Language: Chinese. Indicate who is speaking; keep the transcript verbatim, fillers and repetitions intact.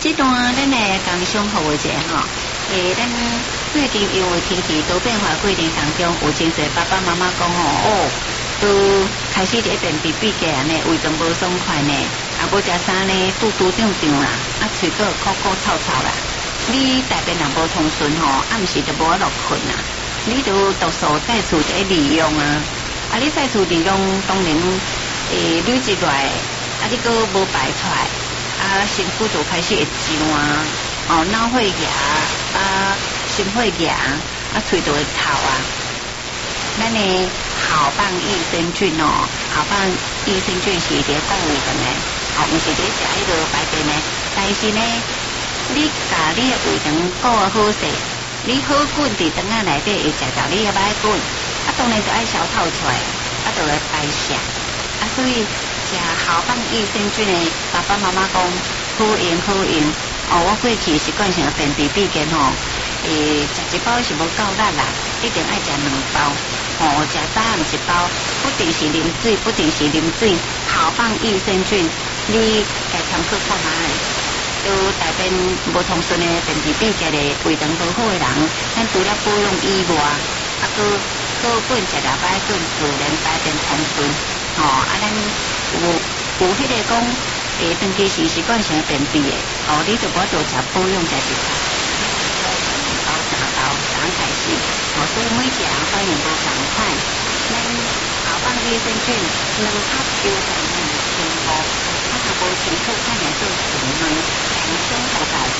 Speaker 1: 这段咱来讲相互一下吼，诶，咱最近因为天气多变化过程当中，有真侪爸爸妈妈讲吼，哦，都开始一便比比个安尼，胃肠无爽快呢，啊，无食啥呢，肚肚胀胀啦，啊，嘴个苦苦臭臭啦。你大便若无通顺吼，暗时就无法度困啦。你就毒素再次在利用啊，啊，你再次利用，当然诶累积来，啊，你个无排出来。啊，身躯就开始会痒啊，哦，脑血压啊，心血压啊，喙就会臭啊。咱的好棒益生菌哦，好棒益生菌是伫讲胃肠的，哦，毋是伫食迄个排便的。但是呢，你甲你的胃肠顾啊好势，你好滚伫肠仔内底会食到你的歹滚，啊，当然就爱消透出来，啊，就会排泄，啊，所以。食好棒益生菌的爸爸妈妈讲好用好用哦，我过去习惯性便秘闭经吼，诶，食一包是无够力啦，一定爱食两包哦，食早暗一包，不定时啉水，不定时啉水。好棒益生菌，你来参考看下诶。就大便无通顺的便秘闭经的胃肠不好的人，咱除了保养以外，啊，佮好滚食了歹滚，自然大便通顺。哦，啊，咱有有迄个讲，诶，长期是习惯性便秘的，哦，你就无多食保养食一餐，包三包三开始，哦，所以每一个人反应都同款。咱好棒益生菌，两盒就在两千五，啊，若无清楚看来做成两两千五百块，